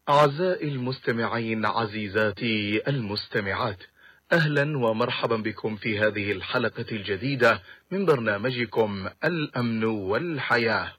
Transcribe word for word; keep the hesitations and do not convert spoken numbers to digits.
أعزائي المستمعين، عزيزاتي المستمعات، أهلا ومرحبا بكم في هذه الحلقة الجديدة من برنامجكم الأمن والحياة.